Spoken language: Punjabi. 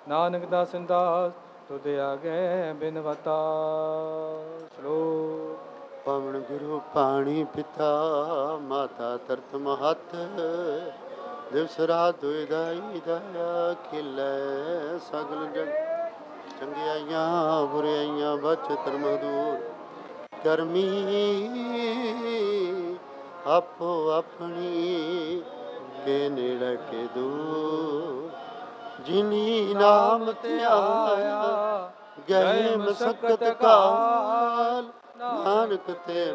ਨਾਨਕ ਦਾਸਨ ਦਾਸ ਤੁਧ ਆਗੇ ਬਿਨਵਤਾ। ਸ਼ਲੋਕ। ਪਵਨ ਗੁਰੂ ਪਾਣੀ ਪਿਤਾ ਮਾਤਾ ਧਰਤ ਮਹੱਤ। ਦਿਵਸ ਰਾਤ ਦੁਇਦਾਈ ਦਇਆ ਖਿਲੇ ਸਗਲ ਜਗ। ਚੰਗਿਆਈਆਂ ਬੁਰਾਈਆਂ ਬਚਤ ਮਧੂਰ ਕਰਮੀ ਆਪੋ ਆਪਣੀ ਕੇ ਨੇੜੇ ਕੇ ਦੂਰ। ਜਿਨੀ ਨਾਮ ਧਿਆਇਆ ਗਏ ਮਸਕਤ ਕਾਲ ਨਾਨਕ ਤੇ